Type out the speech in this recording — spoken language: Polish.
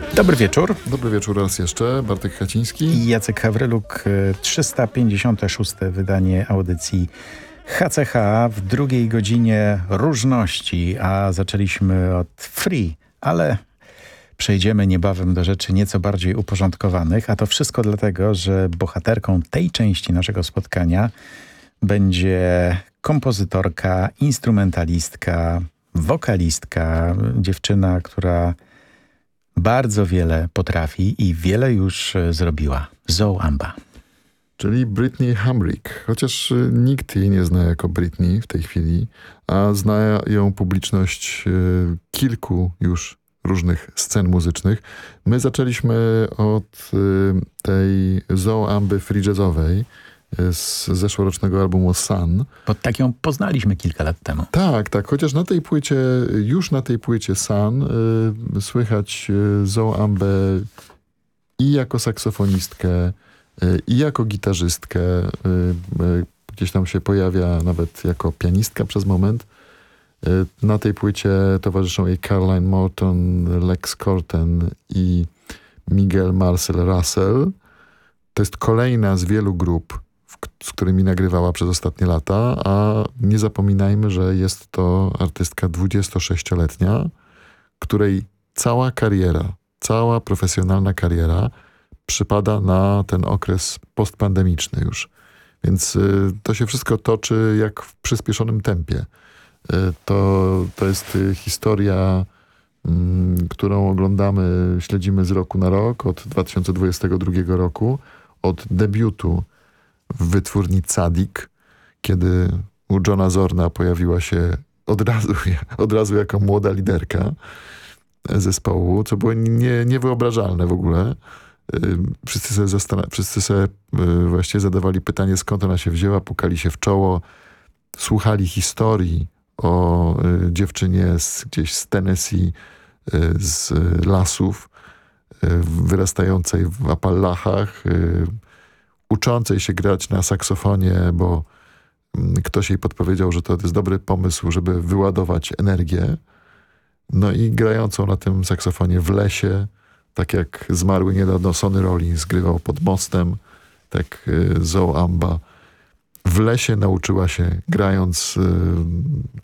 Dobry wieczór. Dobry wieczór raz jeszcze. Bartek Chaciński I Jacek Hawryluk. 356. wydanie audycji HCH. W drugiej godzinie różności, a zaczęliśmy od free, ale przejdziemy niebawem do rzeczy nieco bardziej uporządkowanych, a to wszystko dlatego, że bohaterką tej części naszego spotkania będzie kompozytorka, instrumentalistka, wokalistka, dziewczyna, która bardzo wiele potrafi i wiele już zrobiła. Zoe Amba. Czyli Brittany Hamrick. Chociaż nikt jej nie zna jako Britney w tej chwili, a zna ją publiczność kilku już różnych scen muzycznych. My zaczęliśmy od tej Zoe Amby free jazzowej z zeszłorocznego albumu Sun. Bo tak ją poznaliśmy kilka lat temu. Tak. Chociaż na tej płycie, już na tej płycie Sun słychać Zoe Ambę i jako saksofonistkę, i jako gitarzystkę. Gdzieś tam się pojawia nawet jako pianistka przez moment. Na tej płycie towarzyszą jej Caroline Morton, Lex Corten i Miguel Marcel Russell. To jest kolejna z wielu grup, z którymi nagrywała przez ostatnie lata, a nie zapominajmy, że jest to artystka 26-letnia, której cała kariera, cała profesjonalna kariera przypada na ten okres postpandemiczny już. Więc to się wszystko toczy jak w przyspieszonym tempie. To jest historia, którą oglądamy, śledzimy z roku na rok, od 2022 roku, od debiutu w wytwórni Tzadik, kiedy u Johna Zorna pojawiła się od razu jako młoda liderka zespołu, co było niewyobrażalne w ogóle. Wszyscy sobie właściwie zadawali pytanie, skąd ona się wzięła, pukali się w czoło, słuchali historii o dziewczynie gdzieś z Tennessee, z lasów, wyrastającej w Appalachach, uczącej się grać na saksofonie, bo ktoś jej podpowiedział, że to jest dobry pomysł, żeby wyładować energię. No i grającą na tym saksofonie w lesie, tak jak zmarły niedawno Sonny Rollins grywał pod mostem, tak Zoe Amba w lesie nauczyła się, grając